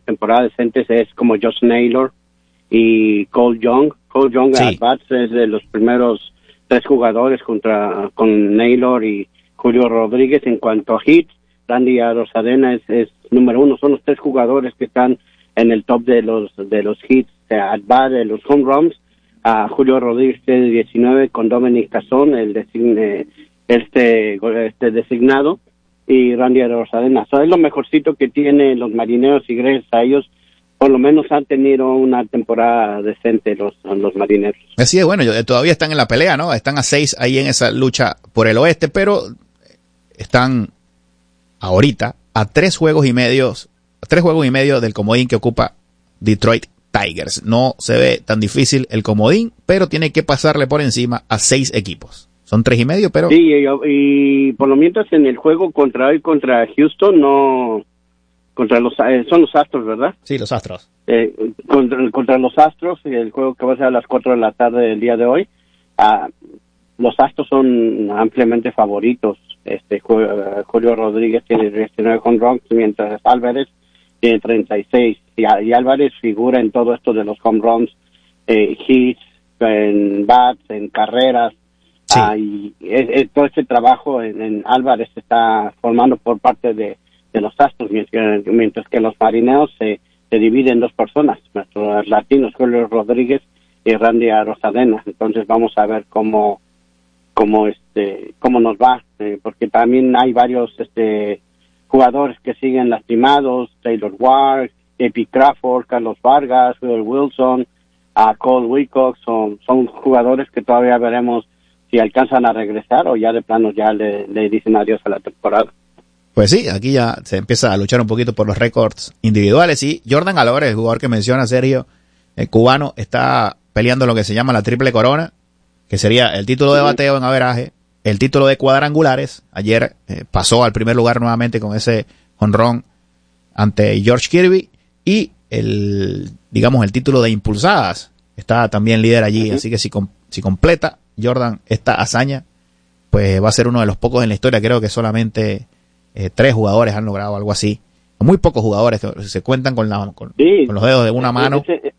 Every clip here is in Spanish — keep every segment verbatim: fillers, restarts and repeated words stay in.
temporada decente es como Josh Naylor y Cole Young. Cole Young Sí. at bats es de los primeros tres jugadores contra con Naylor y Julio Rodríguez. En cuanto a hits, Randy Arozarena es, es número uno. Son los tres jugadores que están en el top de los de los hits at bat, de los home runs. A Julio Rodríguez tiene diecinueve con Dominic Cazón, el designe, este este designado, y Randy Arozarena. So, es lo mejorcito que tienen los Marineros, y gracias a ellos por lo menos han tenido una temporada decente los, los Marineros. Así es, bueno, yo- todavía están en la pelea, ¿no? Están a seis ahí en esa lucha por el oeste, pero están ahorita a tres juegos y medios, tres juegos y medio del comodín que ocupa Detroit Tigers. No se ve tan difícil el comodín, pero tiene que pasarle por encima a seis equipos. Son tres y medio, pero... Sí, y, y por lo mientras en el juego contra hoy contra Houston, no... contra los eh, son los Astros, ¿verdad? Sí, los Astros. Eh, contra, contra los Astros, el juego que va a ser a las cuatro de la tarde del día de hoy, ah, los Astros son ampliamente favoritos. Este Ju- Julio Rodríguez tiene diecinueve home runs, mientras Álvarez tiene treinta y seis, y, y Álvarez figura en todo esto de los home runs, eh, hits, en bats, en carreras. Sí. Ah, y es, es- todo este trabajo en, en Álvarez se está formando por parte de, de los Astros, mientras que, mientras que los Marineros se, se dividen en dos personas, nuestros latinos, Julio Rodríguez y Randy Arozarena. Entonces vamos a ver cómo cómo este cómo nos va, eh, porque también hay varios este jugadores que siguen lastimados: Taylor Ward, J P Crawford, Carlos Vargas, Will Wilson, a Cole Wilcox. Son, son jugadores que todavía veremos si alcanzan a regresar o ya de plano ya le, le dicen adiós a la temporada. Pues sí, aquí ya se empieza a luchar un poquito por los récords individuales, y Jordan Álvarez, el jugador que menciona Sergio, el cubano, está peleando lo que se llama la triple corona, que sería el título de bateo en averaje, el título de cuadrangulares. Ayer eh, pasó al primer lugar nuevamente con ese jonrón ante George Kirby, y el, digamos, el título de impulsadas. Está también líder allí, así que si, com- si completa Jordan esta hazaña, pues va a ser uno de los pocos en la historia. Creo que solamente eh, tres jugadores han logrado algo así. Muy pocos jugadores que se cuentan con, la, con, Sí. con los dedos de una mano. Ese-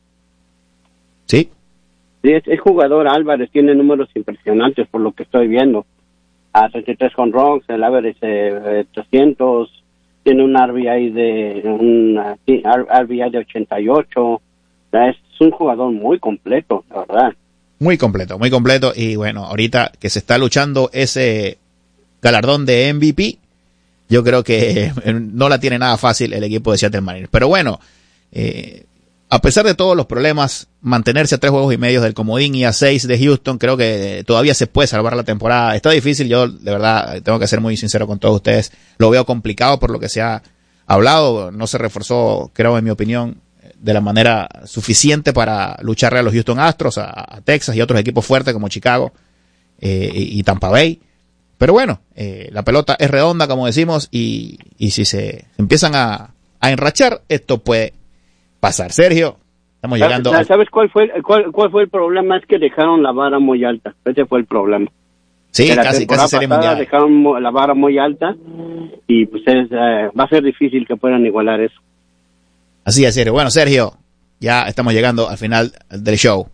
Sí, Sí, es, es jugador. Álvarez tiene números impresionantes por lo que estoy viendo. A treinta y tres con runs, el Álvarez eh, trescientos, tiene un R B I de un uh, sí, R B I de ochenta y ocho. O sea, es un jugador muy completo, la verdad. muy completo, muy completo. Y bueno, ahorita que se está luchando ese galardón de M V P, yo creo que no la tiene nada fácil el equipo de Seattle Mariners. Pero bueno, eh, a pesar de todos los problemas, mantenerse a tres juegos y medio del comodín y a seis de Houston, creo que todavía se puede salvar la temporada. Está difícil, yo de verdad tengo que ser muy sincero con todos ustedes. Lo veo complicado por lo que se ha hablado. No se reforzó, creo, en mi opinión, de la manera suficiente para lucharle a los Houston Astros, a, a Texas y otros equipos fuertes como Chicago eh, y, y Tampa Bay. Pero bueno, eh, la pelota es redonda, como decimos, y, y si se empiezan a, a enrachar, esto puede pasar. Sergio, estamos llegando... ¿Sabes ¿Sabes cuál fue cuál, cuál fue el problema? Es que dejaron la vara muy alta. Ese fue el problema. Sí, De la casi, temporada casi serie pasada mundial. dejaron mo- la vara muy alta y pues es, eh, va a ser difícil que puedan igualar eso. Así es, Sergio. Bueno, Sergio, ya estamos llegando al final del show.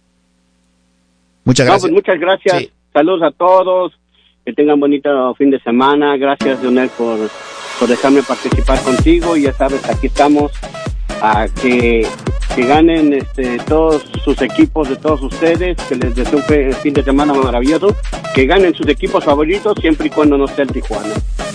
Muchas No, gracias. pues muchas gracias. Sí. Saludos a todos. Que tengan bonito fin de semana. Gracias, Leonel, por, por dejarme participar contigo. Y ya sabes, aquí estamos a que, que ganen este, todos sus equipos de todos ustedes. Que les deseo un fe- fin de semana maravilloso. Que ganen sus equipos favoritos siempre y cuando no sea el Tijuana.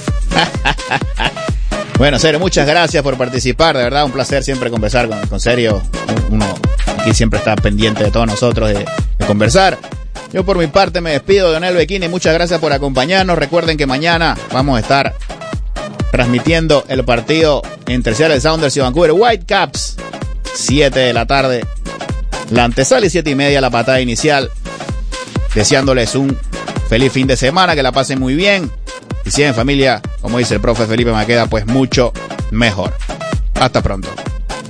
Bueno, Sergio, muchas gracias por participar. De verdad, un placer siempre conversar con, con Sergio. Uno aquí siempre está pendiente de todos nosotros de, de conversar. Yo por mi parte me despido de Leonel Becchini. Muchas gracias por acompañarnos. Recuerden que mañana vamos a estar transmitiendo el partido entre Seattle Sounders y Vancouver Whitecaps. siete de la tarde. La antesala y siete y media la patada inicial. Deseándoles un feliz fin de semana, que la pasen muy bien. Y si en familia, como dice el profe Felipe Maqueda, pues mucho mejor. Hasta pronto.